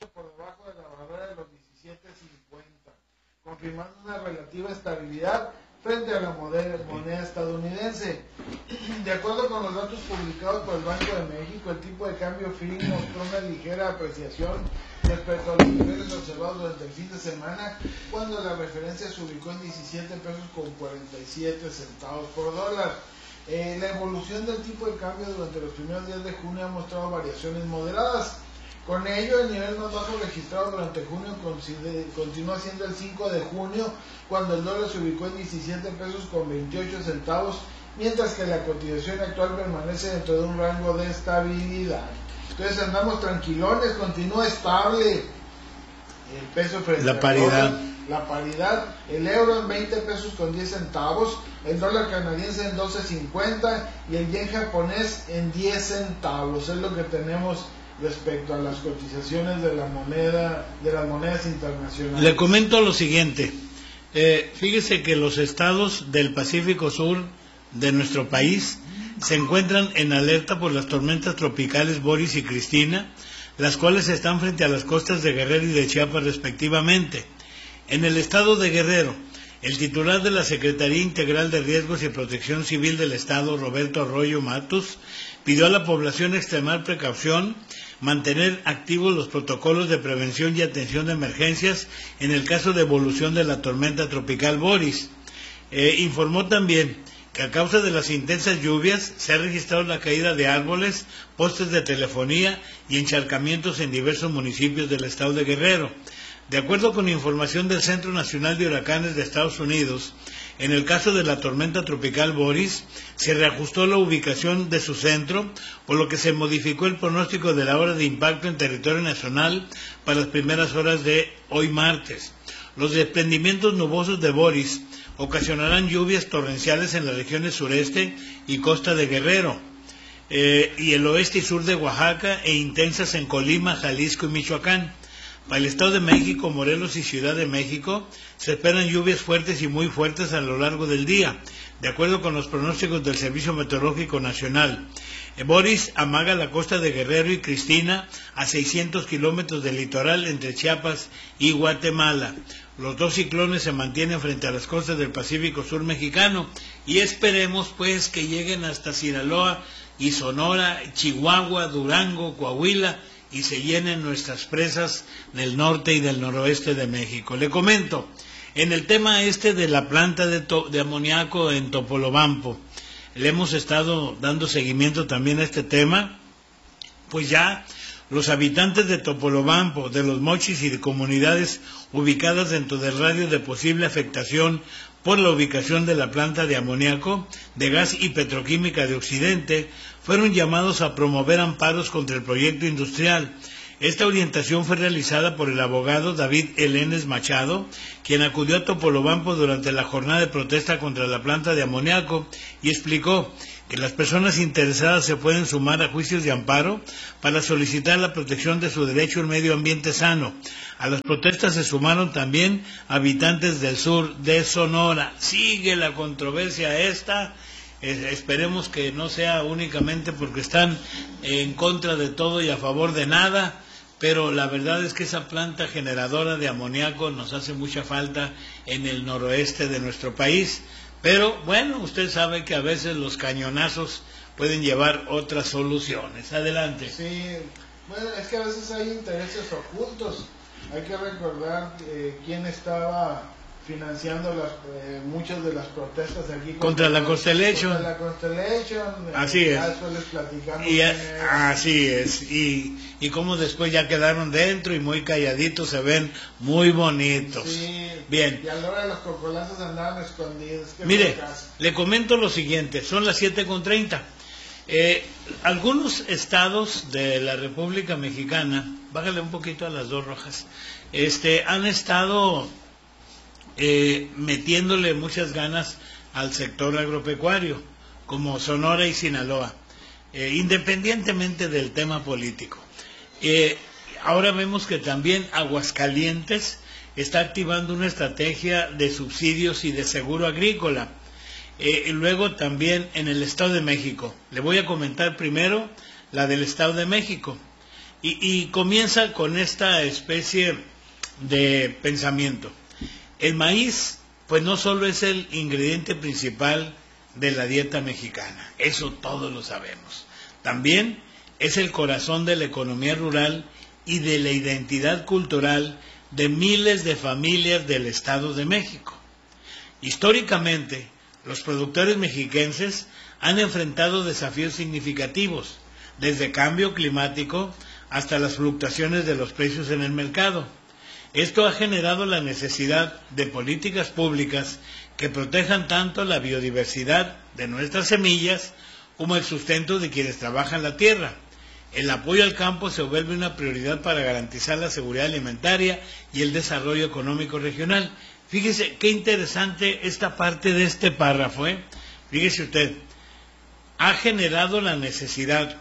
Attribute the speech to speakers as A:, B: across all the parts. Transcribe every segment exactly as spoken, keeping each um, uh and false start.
A: por debajo de la barrera de los diecisiete cincuenta, confirmando una relativa estabilidad frente a la moneda estadounidense. De acuerdo con los datos publicados por el Banco de México, el tipo de cambio F I I mostró una ligera apreciación respecto a los niveles observados durante el fin de semana, cuando la referencia se ubicó en diecisiete pesos con cuarenta y siete centavos por dólar. Eh, la evolución del tipo de cambio durante los primeros días de junio ha mostrado variaciones moderadas. Con ello, el nivel más bajo registrado durante junio continúa siendo el cinco de junio, cuando el dólar se ubicó en diecisiete pesos con veintiocho centavos, mientras que la cotización actual permanece dentro de un rango de estabilidad. Entonces andamos tranquilones, continúa estable el peso frente
B: la paridad.
A: Dólar, la paridad, el euro en veinte pesos con diez centavos, el dólar canadiense en doce cincuenta y el yen japonés en diez centavos. Es lo que tenemos respecto a las cotizaciones de la moneda, de las monedas internacionales.
B: Le comento lo siguiente, eh, fíjese que los estados del Pacífico Sur de nuestro país se encuentran en alerta por las tormentas tropicales Boris y Cristina, las cuales están frente a las costas de Guerrero y de Chiapas respectivamente. En el estado de Guerrero, el titular de la Secretaría Integral de Riesgos y Protección Civil del Estado, Roberto Arroyo Matus, pidió a la población extremar precaución, mantener activos los protocolos de prevención y atención de emergencias en el caso de evolución de la tormenta tropical Boris. Eh, informó también que a causa de las intensas lluvias se ha registrado la caída de árboles, postes de telefonía y encharcamientos en diversos municipios del estado de Guerrero. De acuerdo con información del Centro Nacional de Huracanes de Estados Unidos, en el caso de la tormenta tropical Boris, se reajustó la ubicación de su centro, por lo que se modificó el pronóstico de la hora de impacto en territorio nacional para las primeras horas de hoy martes. Los desprendimientos nubosos de Boris ocasionarán lluvias torrenciales en las regiones sureste y costa de Guerrero, eh, y el oeste y sur de Oaxaca, e intensas en Colima, Jalisco y Michoacán. Para el Estado de México, Morelos y Ciudad de México se esperan lluvias fuertes y muy fuertes a lo largo del día, de acuerdo con los pronósticos del Servicio Meteorológico Nacional. Boris amaga la costa de Guerrero y Cristina a seiscientos kilómetros del litoral entre Chiapas y Guatemala. Los dos ciclones se mantienen frente a las costas del Pacífico Sur mexicano y esperemos pues que lleguen hasta Sinaloa y Sonora, Chihuahua, Durango, Coahuila, y se llenen nuestras presas del norte y del noroeste de México. Le comento, en el tema este de la planta de, de amoníaco en Topolobampo, le hemos estado dando seguimiento también a este tema, pues ya los habitantes de Topolobampo, de Los Mochis y de comunidades ubicadas dentro del radio de posible afectación por la ubicación de la planta de amoníaco de gas y petroquímica de Occidente, fueron llamados a promover amparos contra el proyecto industrial. Esta orientación fue realizada por el abogado David Elenes Machado, quien acudió a Topolobampo durante la jornada de protesta contra la planta de amoníaco y explicó que las personas interesadas se pueden sumar a juicios de amparo para solicitar la protección de su derecho a un medio ambiente sano. A las protestas se sumaron también habitantes del sur de Sonora. Sigue la controversia esta. Eh, esperemos que no sea únicamente porque están en contra de todo y a favor de nada, pero la verdad es que esa planta generadora de amoníaco nos hace mucha falta en el noroeste de nuestro país. Pero bueno, usted sabe que a veces los cañonazos pueden llevar otras soluciones. Adelante.
A: Sí, bueno, es que a veces hay intereses ocultos. Hay que recordar eh, quién estaba financiando las, eh, muchas de las protestas aquí
B: contra, contra la Constellation.
A: Contra la Constellation.
B: Así
A: eh,
B: es.
A: Eso les platicamos.
B: Y a, así es. Y, y cómo después ya quedaron dentro y muy calladitos, se ven muy bonitos.
A: Sí.
B: Bien.
A: Y a la hora de los cocolazos andaban escondidos.
B: Mire, le comento lo siguiente, son las siete con treinta. Eh, algunos estados de la República Mexicana, bájale un poquito a las dos rojas, este, han estado eh, metiéndole muchas ganas al sector agropecuario, como Sonora y Sinaloa, eh, independientemente del tema político. Eh, ahora vemos que también Aguascalientes está activando una estrategia de subsidios y de seguro agrícola. Eh, y luego también en el Estado de México. Le voy a comentar primero la del Estado de México. Y, y comienza con esta especie de pensamiento. El maíz, pues no solo es el ingrediente principal de la dieta mexicana, eso todos lo sabemos. También es el corazón de la economía rural y de la identidad cultural de miles de familias del Estado de México. Históricamente, los productores mexiquenses han enfrentado desafíos significativos, desde cambio climático hasta las fluctuaciones de los precios en el mercado. Esto ha generado la necesidad de políticas públicas que protejan tanto la biodiversidad de nuestras semillas como el sustento de quienes trabajan la tierra. El apoyo al campo se vuelve una prioridad para garantizar la seguridad alimentaria y el desarrollo económico regional. Fíjese qué interesante esta parte de este párrafo, ¿eh? Fíjese usted, ha generado la necesidad,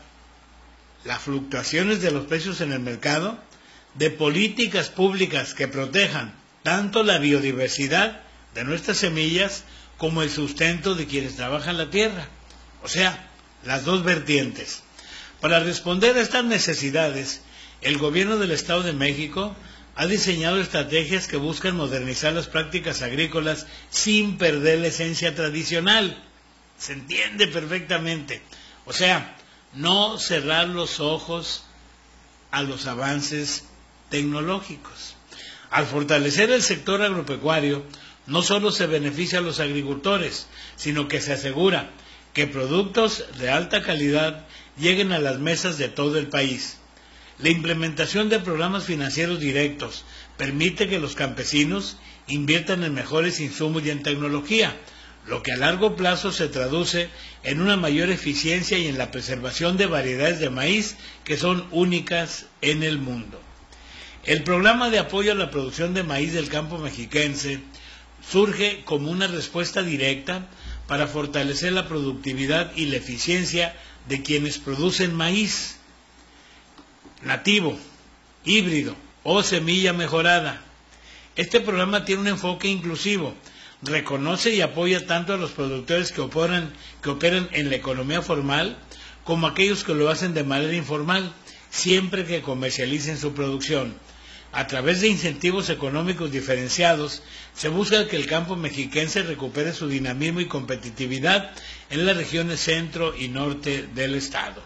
B: las fluctuaciones de los precios en el mercado, de políticas públicas que protejan tanto la biodiversidad de nuestras semillas como el sustento de quienes trabajan la tierra. O sea, las dos vertientes. Para responder a estas necesidades, el gobierno del Estado de México ha diseñado estrategias que buscan modernizar las prácticas agrícolas sin perder la esencia tradicional. Se entiende perfectamente. O sea, no cerrar los ojos a los avances tecnológicos. Al fortalecer el sector agropecuario, no solo se beneficia a los agricultores, sino que se asegura que productos de alta calidad lleguen a las mesas de todo el país. La implementación de programas financieros directos permite que los campesinos inviertan en mejores insumos y en tecnología, lo que a largo plazo se traduce en una mayor eficiencia y en la preservación de variedades de maíz que son únicas en el mundo. El programa de apoyo a la producción de maíz del campo mexiquense surge como una respuesta directa para fortalecer la productividad y la eficiencia de quienes producen maíz nativo, híbrido o semilla mejorada. Este programa tiene un enfoque inclusivo, reconoce y apoya tanto a los productores que operan, que operan en la economía formal como a aquellos que lo hacen de manera informal, siempre que comercialicen su producción. A través de incentivos económicos diferenciados, se busca que el campo mexiquense recupere su dinamismo y competitividad en las regiones centro y norte del estado.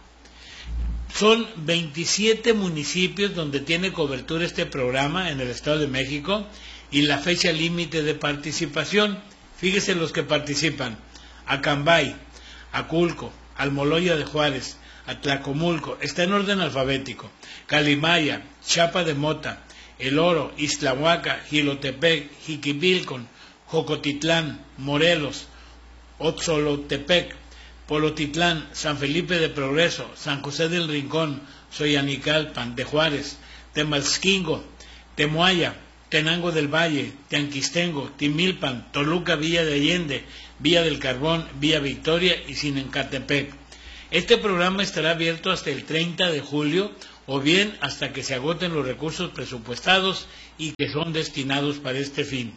B: Son veintisiete municipios donde tiene cobertura este programa en el Estado de México y la fecha límite de participación. Fíjese los que participan: Acambay, Aculco, Almoloya de Juárez, Atlacomulco, está en orden alfabético, Calimaya, Chapa de Mota, El Oro, Ixtlahuaca, Jilotepec, Jiquivilcon, Jocotitlán, Morelos, Otzolotepec, Polotitlán, San Felipe de Progreso, San José del Rincón, Soyanicalpan de Juárez, Temalsquingo, Temoaya, Tenango del Valle, Teanquistengo, Timilpan, Toluca, Villa de Allende, Villa del Carbón, Villa Victoria y Sinencatepec. Este programa estará abierto hasta el treinta de julio o bien hasta que se agoten los recursos presupuestados y que son destinados para este fin.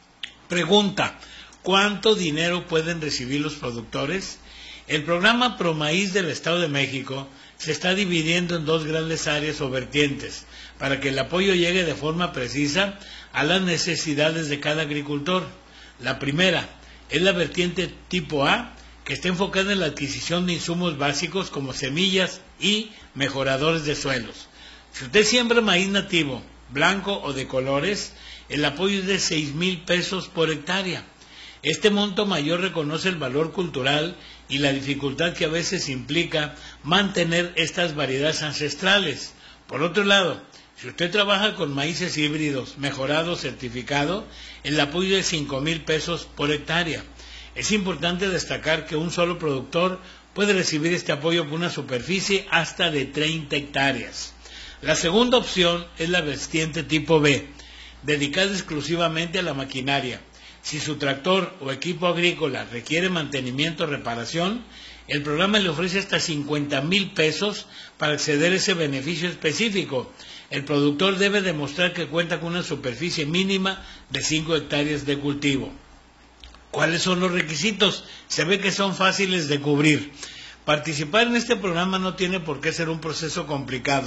B: Pregunta: ¿cuánto dinero pueden recibir los productores? El programa ProMaíz del Estado de México se está dividiendo en dos grandes áreas o vertientes para que el apoyo llegue de forma precisa a las necesidades de cada agricultor. La primera es la vertiente tipo A, que está enfocada en la adquisición de insumos básicos como semillas y mejoradores de suelos. Si usted siembra maíz nativo, blanco o de colores, el apoyo es de seis mil pesos por hectárea. Este monto mayor reconoce el valor cultural y la dificultad que a veces implica mantener estas variedades ancestrales. Por otro lado, si usted trabaja con maíces híbridos, mejorado, certificado, el apoyo es de cinco mil pesos por hectárea. Es importante destacar que un solo productor puede recibir este apoyo por una superficie hasta de treinta hectáreas. La segunda opción es la vertiente tipo B, dedicada exclusivamente a la maquinaria. Si su tractor o equipo agrícola requiere mantenimiento o reparación, el programa le ofrece hasta cincuenta mil pesos para acceder a ese beneficio específico. El productor debe demostrar que cuenta con una superficie mínima de cinco hectáreas de cultivo. ¿Cuáles son los requisitos? Se ve que son fáciles de cubrir. Participar en este programa no tiene por qué ser un proceso complicado.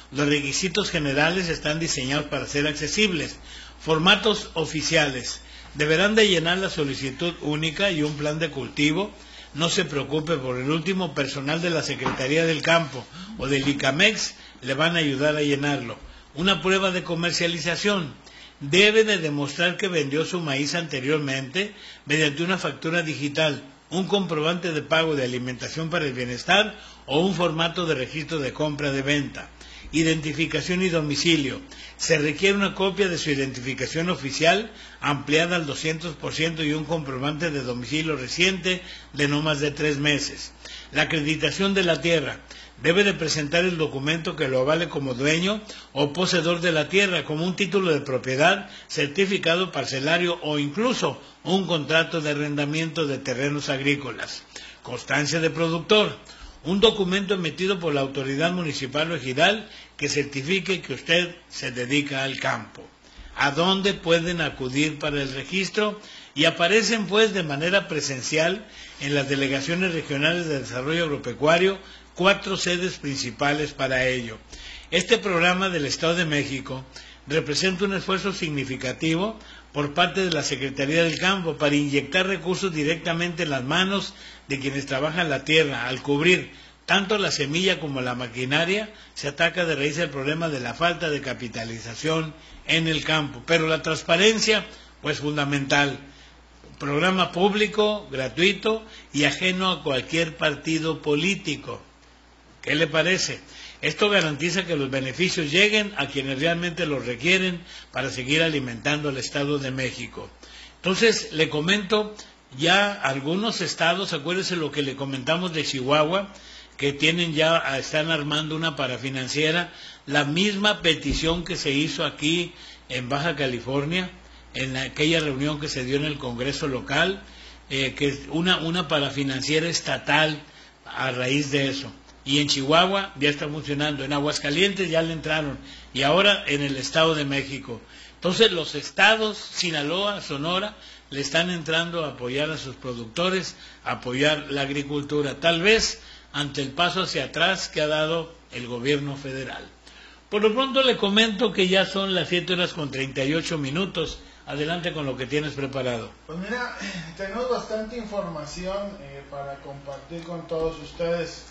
B: Los requisitos generales están diseñados para ser accesibles. Formatos oficiales. Deberán de llenar la solicitud única y un plan de cultivo. No se preocupe por el último, personal de la Secretaría del Campo o del ICAMEX le van a ayudar a llenarlo. Una prueba de comercialización. Debe de demostrar que vendió su maíz anteriormente mediante una factura digital, un comprobante de pago de alimentación para el bienestar o un formato de registro de compra de venta. Identificación y domicilio. Se requiere una copia de su identificación oficial ampliada al doscientos por ciento y un comprobante de domicilio reciente de no más de tres meses. La acreditación de la tierra. Debe de presentar el documento que lo avale como dueño o poseedor de la tierra, como un título de propiedad, certificado parcelario o incluso un contrato de arrendamiento de terrenos agrícolas. Constancia de productor. Un documento emitido por la autoridad municipal o ejidal que certifique que usted se dedica al campo. ¿A dónde pueden acudir para el registro? Y aparecen pues de manera presencial en las delegaciones regionales de desarrollo agropecuario cuatro sedes principales para ello. Este programa del Estado de México representa un esfuerzo significativo por parte de la Secretaría del Campo para inyectar recursos directamente en las manos de quienes trabajan la tierra. Al cubrir tanto la semilla como la maquinaria, se ataca de raíz el problema de la falta de capitalización en el campo. Pero la transparencia, pues fundamental. Programa público, gratuito y ajeno a cualquier partido político. ¿Qué le parece? Esto garantiza que los beneficios lleguen a quienes realmente los requieren para seguir alimentando al Estado de México. Entonces, le comento ya algunos estados, acuérdese lo que le comentamos de Chihuahua, que tienen ya, están armando una parafinanciera, la misma petición que se hizo aquí en Baja California, en aquella reunión que se dio en el Congreso local, eh, que es una, una parafinanciera estatal a raíz de eso. Y en Chihuahua ya está funcionando, en Aguascalientes ya le entraron, y ahora en el Estado de México. Entonces los estados, Sinaloa, Sonora, le están entrando a apoyar a sus productores, a apoyar la agricultura, tal vez ante el paso hacia atrás que ha dado el gobierno federal. Por lo pronto le comento que ya son las siete horas con treinta y ocho minutos. Adelante con lo que tienes preparado.
A: Pues mira, tenemos bastante información eh, para compartir con todos ustedes.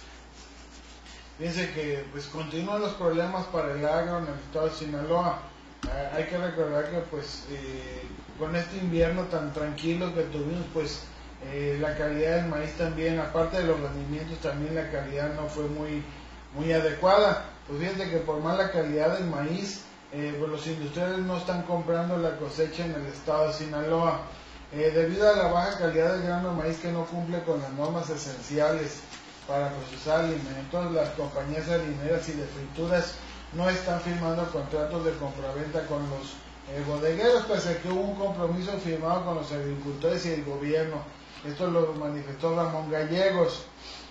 A: Fíjense que pues continúan los problemas para el agro en el estado de Sinaloa. Eh, hay que recordar que pues eh, con este invierno tan tranquilo que tuvimos, pues eh, la calidad del maíz también, aparte de los rendimientos, también la calidad no fue muy, muy adecuada. Pues fíjense que por mala calidad del maíz, eh, pues los industriales no están comprando la cosecha en el estado de Sinaloa. Eh, debido a la baja calidad del grano de maíz que no cumple con las normas esenciales para procesar alimentos, las compañías harineras y de frituras no están firmando contratos de compraventa con los eh, bodegueros, pese a que hubo un compromiso firmado con los agricultores y el gobierno. Esto lo manifestó Ramón Gallegos.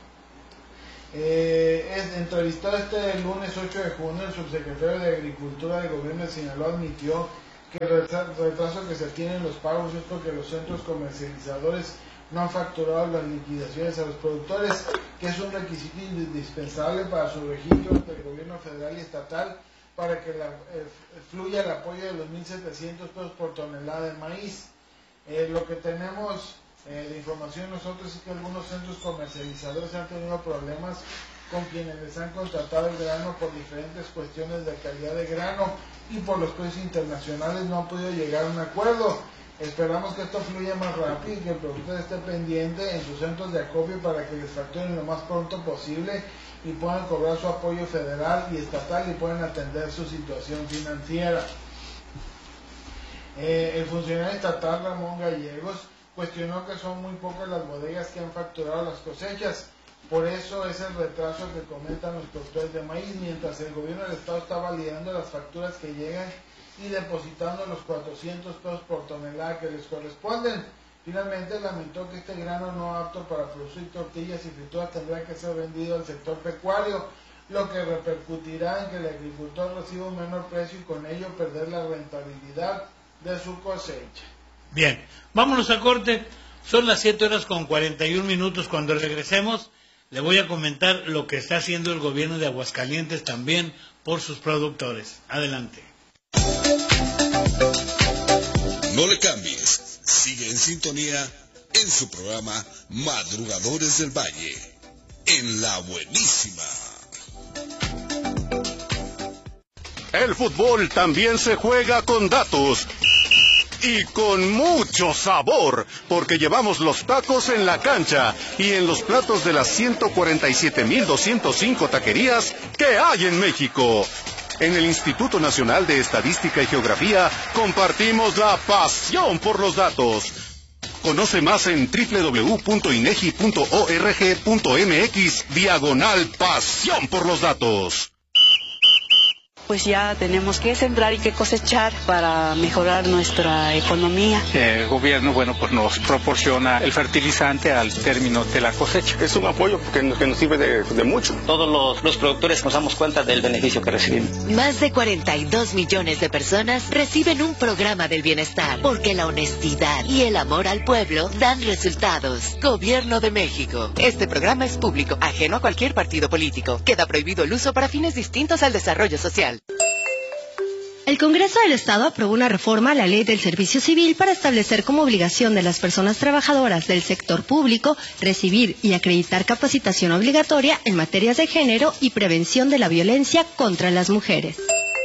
A: Eh, es, entrevistado este lunes ocho de junio, el subsecretario de Agricultura del gobierno de Sinaloa admitió que el retraso que se tiene en los pagos es porque los centros comercializadores no han facturado las liquidaciones a los productores, que es un requisito indispensable para su registro ante el gobierno federal y estatal para que la, eh, fluya el apoyo de los mil setecientos pesos por tonelada de maíz. Eh, lo que tenemos eh, de información nosotros es que algunos centros comercializadores han tenido problemas con quienes les han contratado el grano por diferentes cuestiones de calidad de grano y por los precios internacionales no han podido llegar a un acuerdo. Esperamos que esto fluya más rápido y que el productor esté pendiente en sus centros de acopio para que les facturen lo más pronto posible y puedan cobrar su apoyo federal y estatal y puedan atender su situación financiera. Eh, el funcionario estatal Ramón Gallegos cuestionó que son muy pocas las bodegas que han facturado las cosechas. Por eso es el retraso que comentan los productores de maíz, mientras el gobierno del estado está validando las facturas que llegan y depositando los cuatrocientos pesos por tonelada que les corresponden. Finalmente lamentó que este grano no apto para producir tortillas y frituras tendrá que ser vendido al sector pecuario, lo que repercutirá en que el agricultor reciba un menor precio y con ello perder la rentabilidad de su cosecha.
B: Bien, vámonos a corte. Son las siete horas con cuarenta y un minutos. Cuando regresemos le voy a comentar lo que está haciendo el gobierno de Aguascalientes también por sus productores. Adelante.
C: No le cambies, sigue en sintonía en su programa Madrugadores del Valle, en La Buenísima.
D: El fútbol también se juega con datos y con mucho sabor, porque llevamos los tacos en la cancha y en los platos de las ciento cuarenta y siete mil doscientos cinco taquerías que hay en México. En el Instituto Nacional de Estadística y Geografía compartimos la pasión por los datos. Conoce más en doble u doble u doble u punto inegi punto org punto mx diagonal pasión por los datos.
E: Pues ya tenemos que sembrar y que cosechar para mejorar nuestra economía.
F: El gobierno, bueno, pues nos proporciona el fertilizante al término de la cosecha.
G: Es un apoyo que nos, que nos sirve de, de mucho.
H: Todos los, los productores nos damos cuenta del beneficio que recibimos.
I: Más de cuarenta y dos millones de personas reciben un programa del bienestar, porque la honestidad y el amor al pueblo dan resultados. Gobierno de México. Este programa es público, ajeno a cualquier partido político. Queda prohibido el uso para fines distintos al desarrollo social.
J: El Congreso del Estado aprobó una reforma a la Ley del Servicio Civil para establecer como obligación de las personas trabajadoras del sector público recibir y acreditar capacitación obligatoria en materias de género y prevención de la violencia contra las mujeres.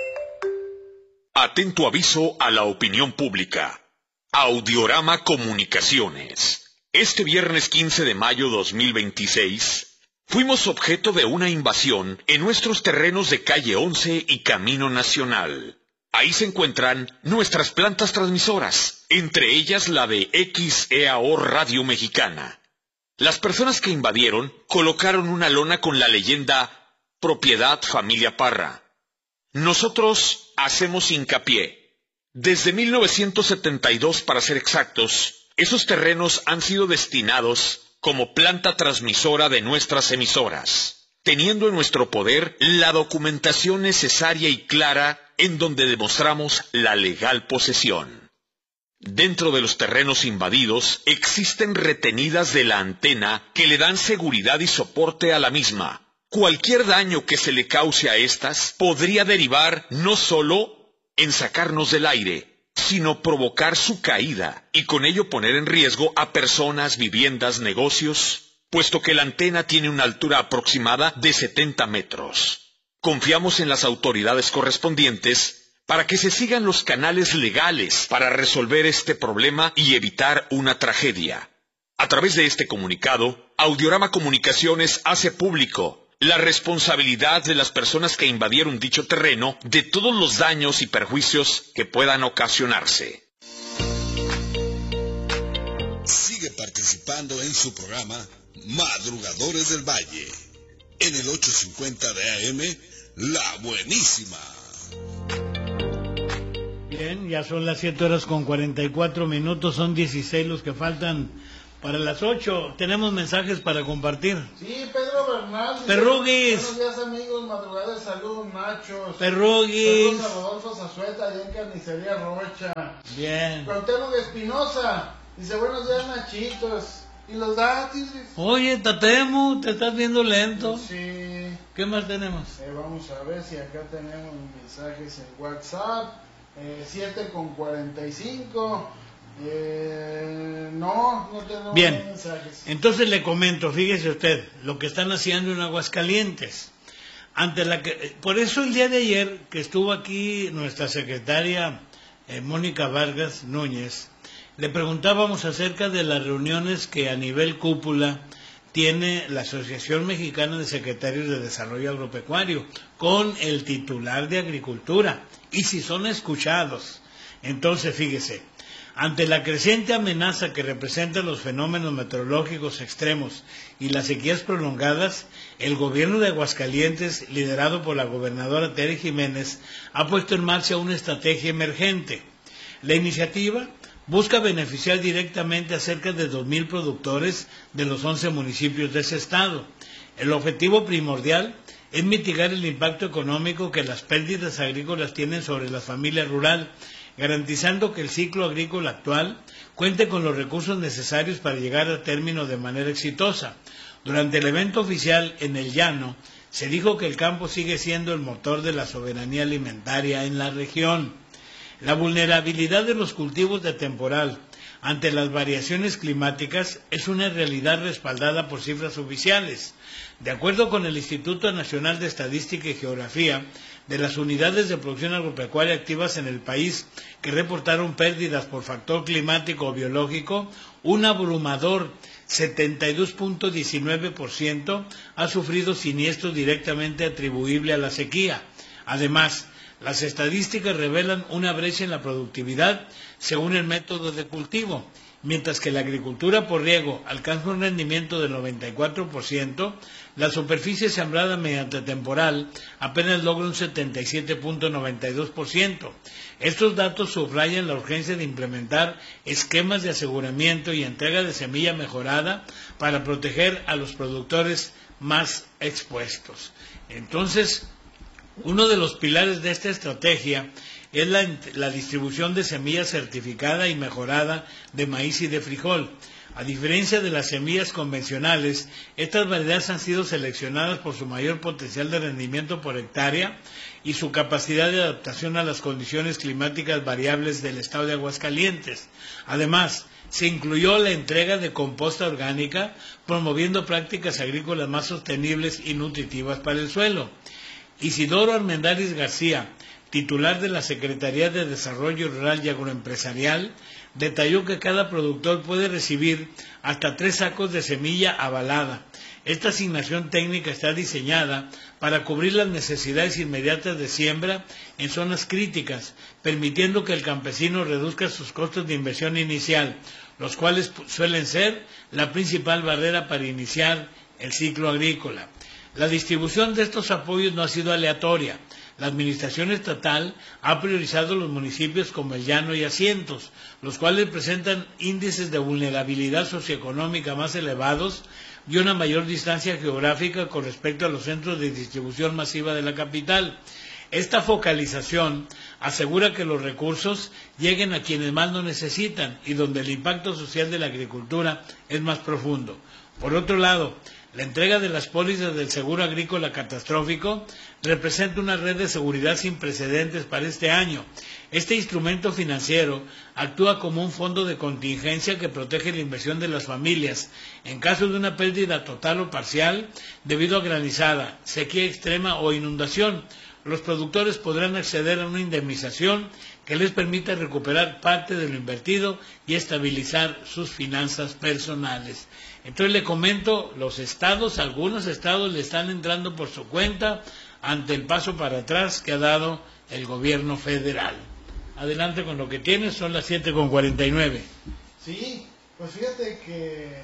K: Atento aviso a la opinión pública. Audiorama Comunicaciones. Este viernes quince de mayo dos mil veintiséis... fuimos objeto de una invasión en nuestros terrenos de Calle once y Camino Nacional. Ahí se encuentran nuestras plantas transmisoras, entre ellas la de X E A O Radio Mexicana. Las personas que invadieron colocaron una lona con la leyenda Propiedad Familia Parra. Nosotros hacemos hincapié. Desde mil novecientos setenta y dos, para ser exactos, esos terrenos han sido destinados como planta transmisora de nuestras emisoras, teniendo en nuestro poder la documentación necesaria y clara en donde demostramos la legal posesión. Dentro de los terrenos invadidos existen retenidas de la antena que le dan seguridad y soporte a la misma. Cualquier daño que se le cause a estas podría derivar no solo en sacarnos del aire, sino provocar su caída y con ello poner en riesgo a personas, viviendas, negocios, puesto que la antena tiene una altura aproximada de setenta metros. Confiamos en las autoridades correspondientes para que se sigan los canales legales para resolver este problema y evitar una tragedia. A través de este comunicado, Audiorama Comunicaciones hace público la responsabilidad de las personas que invadieron dicho terreno de todos los daños y perjuicios que puedan ocasionarse.
C: Sigue participando en su programa Madrugadores del Valle, en el ochocientos cincuenta de A M, La Buenísima.
B: Bien, ya son las siete horas con cuarenta y cuatro minutos, son dieciséis los que faltan para las ocho. Tenemos mensajes para compartir.
A: Sí, Pedro Bernal.
B: Perruguis.
A: Buenos días, amigos. Madrugada de salud, machos.
B: Perruguis.
A: Saludos a Rodolfo Zazueta, allá en Carnicería Rocha.
B: Bien.
A: Cuauhtémoc Espinosa. Dice, buenos días, Nachitos. ¿Y los dátiles?
B: Oye, Tatemo, te estás viendo lento.
A: Sí.
B: ¿Qué más tenemos?
A: Eh, vamos a ver si acá tenemos mensajes en WhatsApp. Eh, siete con cuarenta y cinco. Eh, no, no tenemos
B: Bien,
A: mensajes.
B: Entonces le comento, fíjese usted, lo que están haciendo en Aguascalientes. Ante la que, por eso el día de ayer que estuvo aquí nuestra secretaria eh, Mónica Vargas Núñez, le preguntábamos acerca de las reuniones que a nivel cúpula tiene la Asociación Mexicana de Secretarios de Desarrollo Agropecuario con el titular de Agricultura, y si son escuchados. Entonces, fíjese, ante la creciente amenaza que representan los fenómenos meteorológicos extremos y las sequías prolongadas, el gobierno de Aguascalientes, liderado por la gobernadora Tere Jiménez, ha puesto en marcha una estrategia emergente. La iniciativa busca beneficiar directamente a cerca de dos mil productores de los once municipios de ese estado. El objetivo primordial es mitigar el impacto económico que las pérdidas agrícolas tienen sobre la familia rural, garantizando que el ciclo agrícola actual cuente con los recursos necesarios para llegar a término de manera exitosa. Durante el evento oficial en el Llano, Se dijo que el campo sigue siendo el motor de la soberanía alimentaria en la región. La vulnerabilidad de los cultivos de temporal ante las variaciones climáticas es una realidad respaldada por cifras oficiales. De acuerdo con el Instituto Nacional de Estadística y Geografía, de las unidades de producción agropecuaria activas en el país que reportaron pérdidas por factor climático o biológico, un abrumador setenta y dos punto diecinueve por ciento ha sufrido siniestros directamente atribuible a la sequía. Además, las estadísticas revelan una brecha en la productividad según el método de cultivo. Mientras que la agricultura por riego alcanza un rendimiento del noventa y cuatro por ciento, la superficie sembrada mediante temporal apenas logra un setenta y siete punto noventa y dos por ciento. Estos datos subrayan la urgencia de implementar esquemas de aseguramiento y entrega de semilla mejorada para proteger a los productores más expuestos. Entonces, uno de los pilares de esta estrategia es la, la distribución de semilla certificada y mejorada de maíz y de frijol. A diferencia de las semillas convencionales, estas variedades han sido seleccionadas por su mayor potencial de rendimiento por hectárea y su capacidad de adaptación a las condiciones climáticas variables del estado de Aguascalientes. Además, se incluyó la entrega de composta orgánica, promoviendo prácticas agrícolas más sostenibles y nutritivas para el suelo. Isidoro Armendáriz García, titular de la Secretaría de Desarrollo Rural y Agroempresarial, detalló que cada productor puede recibir hasta tres sacos de semilla avalada. Esta asignación técnica está diseñada para cubrir las necesidades inmediatas de siembra en zonas críticas, permitiendo que el campesino reduzca sus costos de inversión inicial, los cuales suelen ser la principal barrera para iniciar el ciclo agrícola. La distribución de estos apoyos no ha sido aleatoria. La Administración Estatal ha priorizado los municipios como El Llano y Asientos, los cuales presentan índices de vulnerabilidad socioeconómica más elevados y una mayor distancia geográfica con respecto a los centros de distribución masiva de la capital. Esta focalización asegura que los recursos lleguen a quienes más lo necesitan y donde el impacto social de la agricultura es más profundo. Por otro lado, la entrega de las pólizas del seguro agrícola catastrófico representa una red de seguridad sin precedentes para este año. Este instrumento financiero actúa como un fondo de contingencia que protege la inversión de las familias en caso de una pérdida total o parcial debido a granizada, sequía extrema o inundación. Los productores podrán acceder a una indemnización que les permita recuperar parte de lo invertido y estabilizar sus finanzas personales. Entonces le comento, los estados, algunos estados le están entrando por su cuenta ante el paso para atrás que ha dado el gobierno federal. Adelante con lo que tienes, son las siete con cuarenta y nueve.
A: Sí, pues fíjate que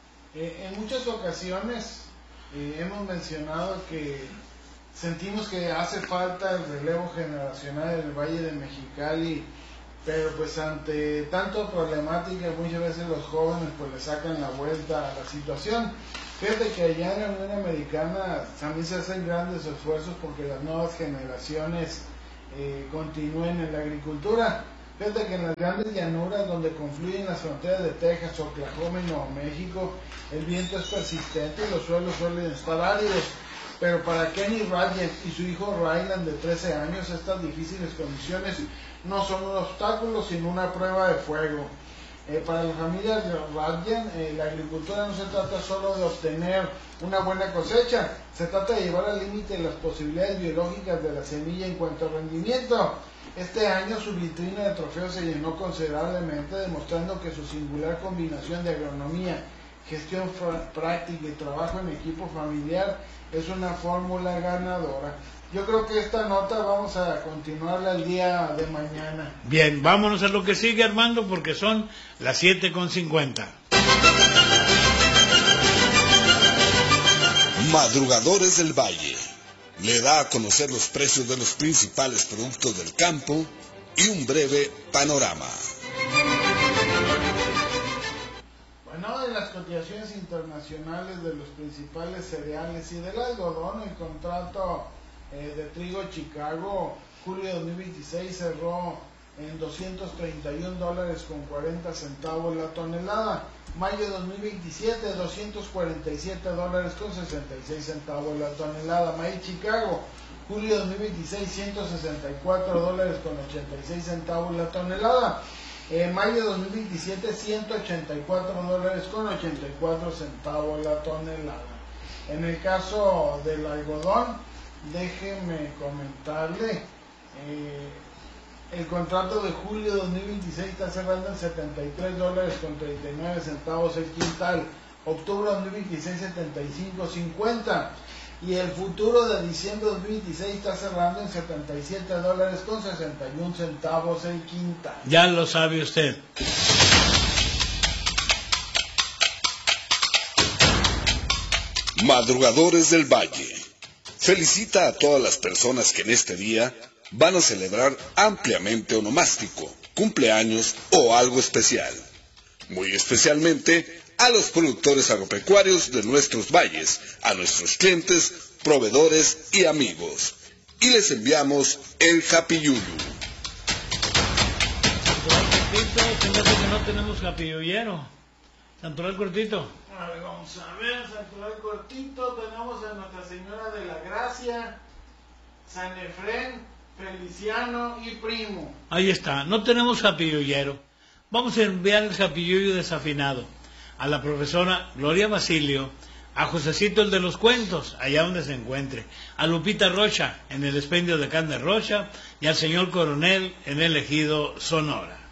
A: eh, en muchas ocasiones eh, hemos mencionado que sentimos que hace falta el relevo generacional en el Valle de Mexicali, pero pues ante tanta problemática muchas veces los jóvenes pues le sacan la vuelta a la situación. Fíjate que allá en la Unión Americana también se hacen grandes esfuerzos porque las nuevas generaciones eh, continúen en la agricultura. Fíjate que en las grandes llanuras donde confluyen las fronteras de Texas, Oklahoma y Nuevo México, el viento es persistente y los suelos suelen estar áridos. Pero para Kenny Radjen y su hijo Ryland de trece años, estas difíciles condiciones no son un obstáculo, sino una prueba de fuego. Eh, para la familia Radjen, eh, la agricultura no se trata solo de obtener una buena cosecha, se trata de llevar al límite las posibilidades biológicas de la semilla en cuanto a rendimiento. Este año su vitrina de trofeos se llenó considerablemente, demostrando que su singular combinación de agronomía, gestión práctica y trabajo en equipo familiar es una fórmula ganadora. Yo creo que esta nota vamos a continuarla el día de mañana.
B: Bien, vámonos a lo que sigue, Armando, porque son las siete con cincuenta.
C: Madrugadores del Valle le da a conocer los precios de los principales productos del campo y un breve panorama.
A: Bueno, de las cotizaciones internacionales de los principales cereales y del algodón, el contrato eh, de trigo Chicago julio de dos mil veintiséis cerró en doscientos treinta y un dólares con cuarenta centavos la tonelada. Mayo dos mil veintisiete, doscientos cuarenta y siete dólares con sesenta y seis centavos la tonelada. Maíz Chicago, julio dos mil veintiséis, ciento sesenta y cuatro dólares con ochenta y seis centavos la tonelada. En mayo dos mil veintisiete, ciento ochenta y cuatro dólares con ochenta y cuatro centavos la tonelada. En el caso del algodón, déjeme comentarle, eh, el contrato de julio dos mil veintiséis está cerrando en setenta y tres dólares con treinta y nueve centavos el quintal. Octubre dos mil veintiséis, setenta y cinco cincuenta. Y el futuro de diciembre dos mil veintiséis está cerrando en setenta y siete dólares con sesenta y un centavos el quintal.
B: Ya lo sabe usted.
C: Madrugadores del Valle felicita a todas las personas que en este día van a celebrar ampliamente onomástico, cumpleaños o algo especial. Muy especialmente a los productores agropecuarios de nuestros valles, a nuestros clientes, proveedores y amigos. Y les enviamos el Happy Yuyu.
B: Santoral que no tenemos Happy Yuyero. Santoral cortito.
A: A ver, vamos a ver, Santoral cortito, tenemos a Nuestra Señora de la Gracia, San Efrén, Feliciano y Primo.
B: Ahí está, no tenemos Happy Yuyero. Vamos a enviar el Happy Yuyu desafinado a la profesora Gloria Basilio, a Josecito el de los cuentos, allá donde se encuentre, a Lupita Rocha en el expendio de Carne Rocha y al señor Coronel en el Ejido Sonora.